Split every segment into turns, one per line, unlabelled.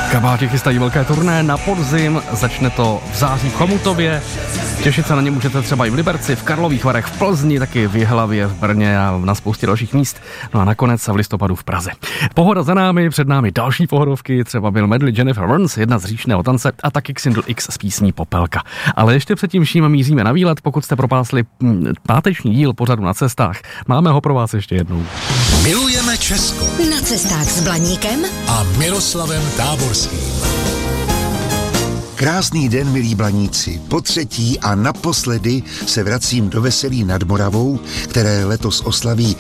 Kabáti chystají velké turné na podzim, začne to v září v Chomutově. Těšit se na ně můžete třeba i v Liberci, v Karlových Varech, v Plzni, taky v Jihlavě, v Brně a na spoustě dalších míst. No a nakonec v listopadu v Praze. Pohoda za námi, před námi další pohodovky, třeba byl medley Jennifer Warnes, jedna z Říšného tance a taky Xindl X s písní Popelka. Ale ještě předtím vším míříme na výlet, pokud jste propásli páteční díl pořadu Na cestách. Máme ho pro vás ještě jednou.
Milujeme Česko.
Na cestách s Blaníkem
A Miroslavem Táborským.
Krásný den, milí blaníci. Po třetí a naposledy se vracím do Veselí nad Moravou, které letos oslaví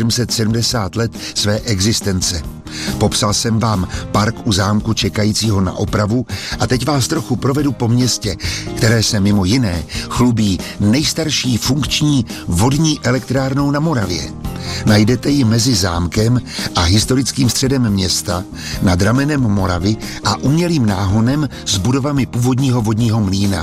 770 let své existence. Popsal jsem vám park u zámku čekajícího na opravu a teď vás trochu provedu po městě, které se mimo jiné chlubí nejstarší funkční vodní elektrárnou na Moravě. Najdete ji mezi zámkem a historickým středem města, nad ramenem Moravy a umělým náhonem s budovami původního vodního mlýna.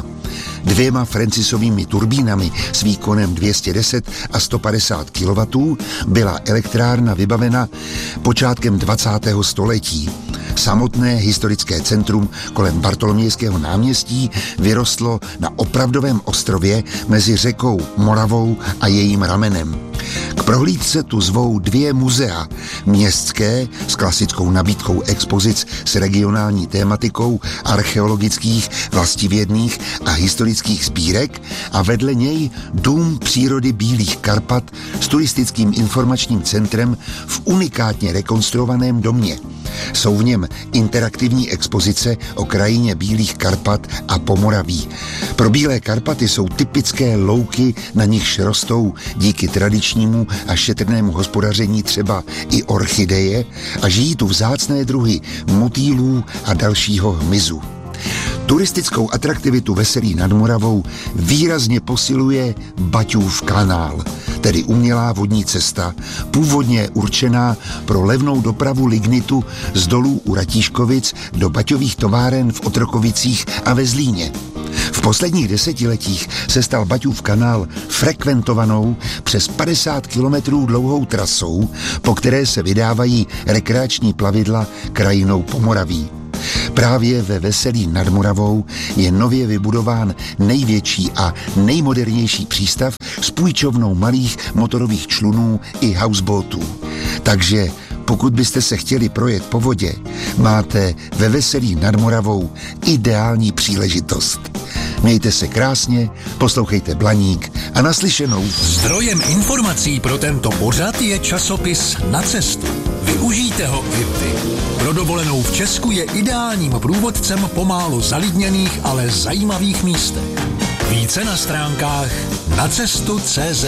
2 Francisovými turbínami s výkonem 210 a 150 kW byla elektrárna vybavena počátkem 20. století. Samotné historické centrum kolem Bartolomějského náměstí vyrostlo na opravdovém ostrově mezi řekou Moravou a jejím ramenem. K prohlídce tu zvou 2 muzea, městské s klasickou nabídkou expozic s regionální tématikou archeologických, vlastivědných a historických sbírek a vedle něj Dům přírody Bílých Karpat s turistickým informačním centrem v unikátně rekonstruovaném domě. Jsou v něm interaktivní expozice o krajině Bílých Karpat a Pomoraví. Pro Bílé Karpaty jsou typické louky, na nichž rostou díky tradičnímu a šetrnému hospodaření třeba i orchideje a žijí tu vzácné druhy motýlů a dalšího hmyzu. Turistickou atraktivitu Veselí nad Moravou výrazně posiluje Baťův kanál, tedy umělá vodní cesta, původně určená pro levnou dopravu lignitu z dolů u Ratíškovic do baťových továren v Otrokovicích a ve Zlíně. V posledních desetiletích se stal Baťův kanál frekventovanou přes 50 kilometrů dlouhou trasou, po které se vydávají rekreační plavidla krajinou Pomoraví. Právě ve Veselí nad Moravou je nově vybudován největší a nejmodernější přístav s půjčovnou malých motorových člunů i houseboatů. Takže pokud byste se chtěli projet po vodě, máte ve Veselí nad Moravou ideální příležitost. Mějte se krásně, poslouchejte Blaník a naslyšenou.
Zdrojem informací pro tento pořad je časopis Na cestu. Využijte ho i vy. Pro dovolenou v Česku je ideálním průvodcem po málo zalidněných, ale zajímavých místech. Více na stránkách nacestu.cz.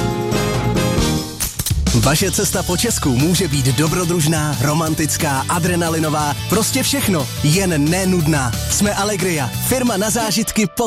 Vaše cesta po Česku může být dobrodružná, romantická, adrenalinová, prostě všechno, jen nenudná. Jsme Allegria, firma na zážitky po